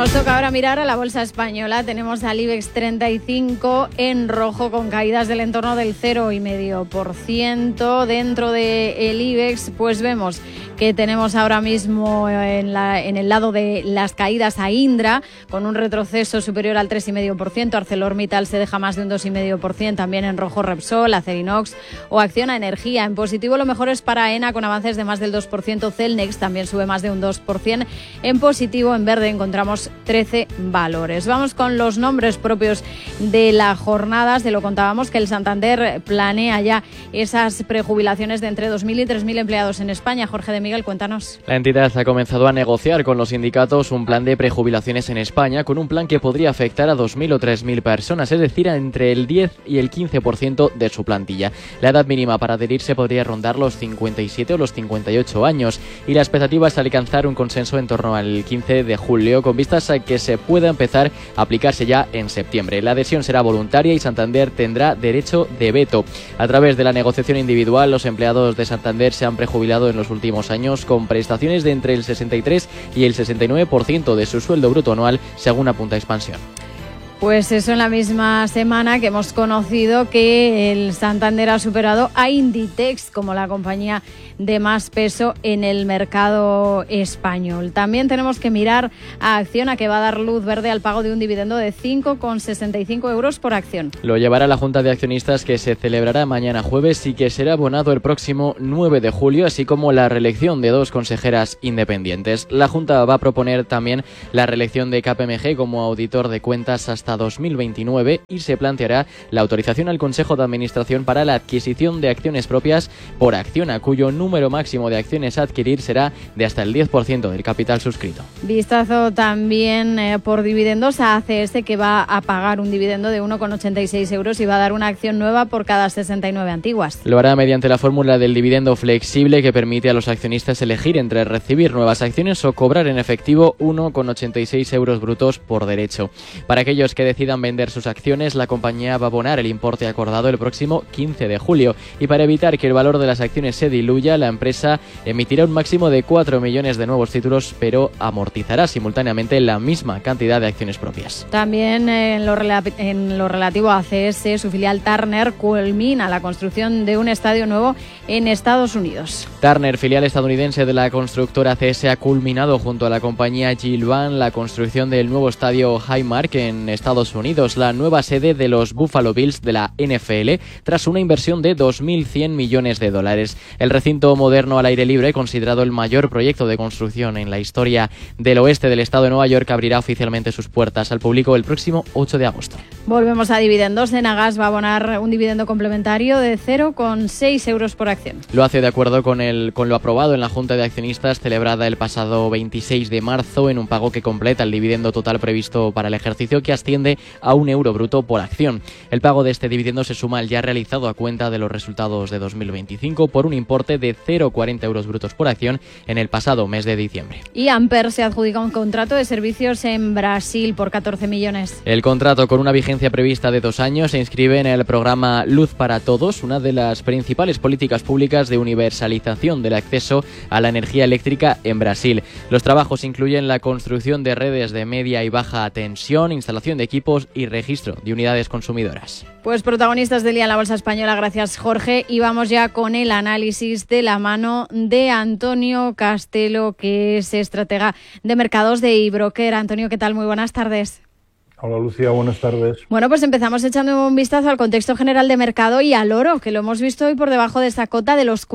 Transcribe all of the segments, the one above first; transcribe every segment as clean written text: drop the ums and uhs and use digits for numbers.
Nos toca ahora mirar a la bolsa española. Tenemos al IBEX 35 en rojo con caídas del entorno del 0,5%. Dentro del IBEX pues vemos que tenemos ahora mismo en el lado de las caídas a Indra con un retroceso superior al 3,5%. ArcelorMittal se deja más de un 2,5%. También en rojo Repsol, Acerinox o Acciona Energía. En positivo lo mejor es para ENA con avances de más del 2%. Celnex también sube más de un 2%. En positivo, en verde encontramos 13 valores. Vamos con los nombres propios de la jornada. Se lo contábamos que el Santander planea ya esas prejubilaciones de entre 2.000 y 3.000 empleados en España. Jorge de Miguel, cuéntanos. La entidad ha comenzado a negociar con los sindicatos un plan de prejubilaciones en España, con un plan que podría afectar a 2.000 o 3.000 personas, es decir, a entre el 10 y el 15% de su plantilla. La edad mínima para adherirse podría rondar los 57 o los 58 años y la expectativa es alcanzar un consenso en torno al 15 de julio, con vistas a que se pueda empezar a aplicarse ya en septiembre. La adhesión será voluntaria y Santander tendrá derecho de veto. A través de la negociación individual, los empleados de Santander se han prejubilado en los últimos años con prestaciones de entre el 63 y el 69% de su sueldo bruto anual, según apunta Expansión. Pues eso, en la misma semana que hemos conocido que el Santander ha superado a Inditex como la compañía de más peso en el mercado español. También tenemos que mirar a Acciona, que va a dar luz verde al pago de un dividendo de 5,65 euros por acción. Lo llevará la Junta de Accionistas, que se celebrará mañana jueves y que será abonado el próximo 9 de julio, así como la reelección de 2 consejeras independientes. La Junta va a proponer también la reelección de KPMG como auditor de cuentas hasta 2029 y se planteará la autorización al Consejo de Administración para la adquisición de acciones propias por Acciona, cuyo número máximo de acciones a adquirir será de hasta el 10% del capital suscrito. Vistazo también por dividendos a ACS, que va a pagar un dividendo de 1,86 euros y va a dar una acción nueva por cada 69 antiguas. Lo hará mediante la fórmula del dividendo flexible, que permite a los accionistas elegir entre recibir nuevas acciones o cobrar en efectivo 1,86 euros brutos por derecho. Para aquellos que decidan vender sus acciones, la compañía va a abonar el importe acordado el próximo 15 de julio y para evitar que el valor de las acciones se diluya, la empresa emitirá un máximo de 4 millones de nuevos títulos, pero amortizará simultáneamente la misma cantidad de acciones propias. También en lo relativo a ACS, su filial Turner culmina la construcción de un estadio nuevo en Estados Unidos. Turner, filial estadounidense de la constructora ACS, ha culminado junto a la compañía Gilvan la construcción del nuevo estadio Highmark en Estados Unidos, la nueva sede de los Buffalo Bills de la NFL, tras una inversión de 2.100 millones de dólares. El recinto moderno al aire libre, considerado el mayor proyecto de construcción en la historia del oeste del estado de Nueva York, abrirá oficialmente sus puertas al público el próximo 8 de agosto. Volvemos a dividendos. Enagas va a abonar un dividendo complementario de 0,6 euros por acción. Lo hace de acuerdo con lo aprobado en la Junta de Accionistas celebrada el pasado 26 de marzo en un pago que completa el dividendo total previsto para el ejercicio, que asciende a 1 euro bruto por acción. El pago de este dividendo se suma al ya realizado a cuenta de los resultados de 2025 por un importe de 0,40 euros brutos por acción en el pasado mes de diciembre. Y Amper se adjudica un contrato de servicios en Brasil por 14 millones. El contrato, con una vigencia prevista de 2 años, se inscribe en el programa Luz para Todos, una de las principales políticas públicas de universalización del acceso a la energía eléctrica en Brasil. Los trabajos incluyen la construcción de redes de media y baja tensión, instalación de equipos y registro de unidades consumidoras. Pues protagonistas del día en la bolsa española. Gracias, Jorge. Y vamos ya con el análisis de la mano de Antonio Castelo, que es estratega de mercados de eBroker. Antonio, ¿qué tal? Muy buenas tardes. Hola, Lucía, buenas tardes. Bueno, pues empezamos echando un vistazo al contexto general de mercado y al oro, que lo hemos visto hoy por debajo de esa cota de los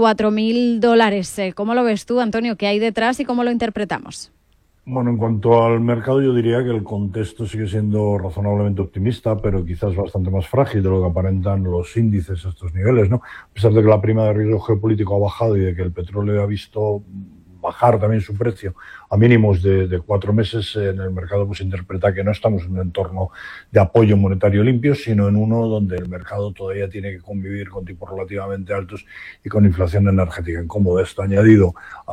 $4.000. ¿Cómo lo ves tú, Antonio? ¿Qué hay detrás y cómo lo interpretamos? Bueno, en cuanto al mercado, yo diría que el contexto sigue siendo razonablemente optimista, pero quizás bastante más frágil de lo que aparentan los índices a estos niveles, ¿no? A pesar de que la prima de riesgo geopolítico ha bajado y de que el petróleo ha visto bajar también su precio a mínimos de 4 meses, en el mercado pues interpreta que no estamos en un entorno de apoyo monetario limpio, sino en uno donde el mercado todavía tiene que convivir con tipos relativamente altos y con inflación energética incómoda. Esto añadido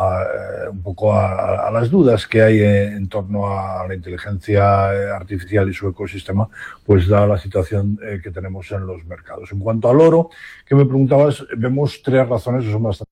un poco a las dudas que hay en torno a la inteligencia artificial y su ecosistema, pues da la situación que tenemos en los mercados. En cuanto al oro, que me preguntabas, vemos 3 razones que son bastante.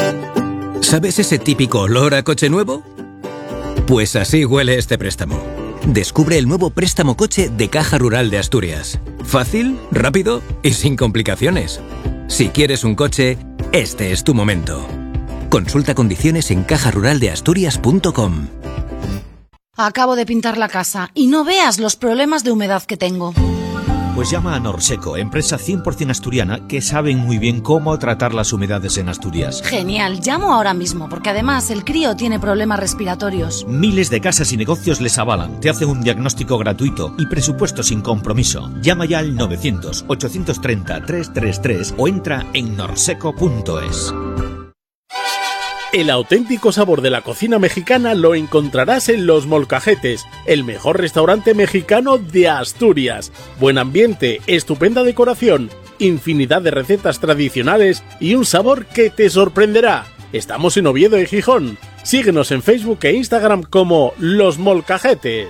¿Sabes ese típico olor a coche nuevo? Pues así huele este préstamo. Descubre el nuevo préstamo coche de Caja Rural de Asturias. Fácil, rápido y sin complicaciones. Si quieres un coche, este es tu momento. Consulta condiciones en cajaruraldeasturias.com. Acabo de pintar la casa y no veas los problemas de humedad que tengo. Pues llama a Norseco, empresa 100% asturiana que saben muy bien cómo tratar las humedades en Asturias. Genial, llamo ahora mismo porque además el crío tiene problemas respiratorios. Miles de casas y negocios les avalan, te hacen un diagnóstico gratuito y presupuesto sin compromiso. Llama ya al 900-830-333 o entra en norseco.es. El auténtico sabor de la cocina mexicana lo encontrarás en Los Molcajetes, el mejor restaurante mexicano de Asturias. Buen ambiente, estupenda decoración, infinidad de recetas tradicionales y un sabor que te sorprenderá. Estamos en Oviedo y Gijón. Síguenos en Facebook e Instagram como Los Molcajetes.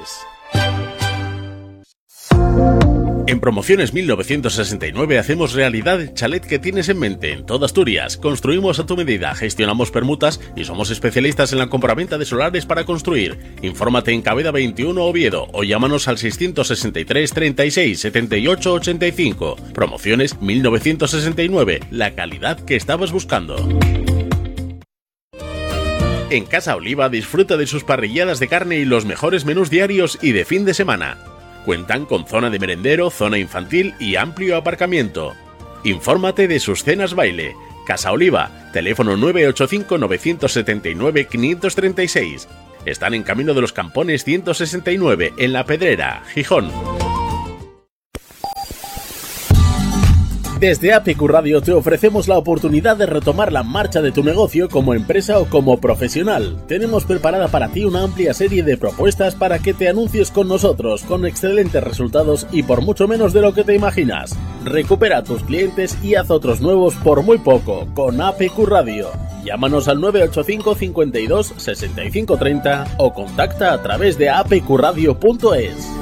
En Promociones 1969 hacemos realidad el chalet que tienes en mente en toda Asturias. Construimos a tu medida, gestionamos permutas y somos especialistas en la compraventa de solares para construir. Infórmate en Cabeda 21 Oviedo o llámanos al 663 36 78 85. Promociones 1969, la calidad que estabas buscando. En Casa Oliva disfruta de sus parrilladas de carne y los mejores menús diarios y de fin de semana. Cuentan con zona de merendero, zona infantil y amplio aparcamiento. Infórmate de sus cenas baile. Casa Oliva, teléfono 985-979-536. Están en Camino de los Campones 169, en La Pedrera, Gijón. Desde APQ Radio te ofrecemos la oportunidad de retomar la marcha de tu negocio como empresa o como profesional. Tenemos preparada para ti una amplia serie de propuestas para que te anuncies con nosotros, con excelentes resultados y por mucho menos de lo que te imaginas. Recupera a tus clientes y haz otros nuevos por muy poco con APQ Radio. Llámanos al 985 52 65 30 o contacta a través de apqradio.es.